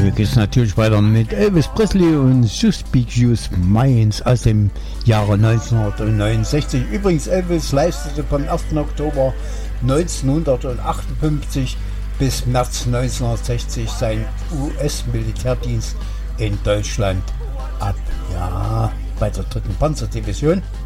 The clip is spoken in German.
hier geht es natürlich weiter mit Elvis Presley und Suspicious Minds aus dem Jahre 1969. Übrigens, Elvis leistete vom 1. Oktober 1958 bis März 1960 seinen US-Militärdienst in Deutschland ab. Ja, bei der 3. Panzerdivision.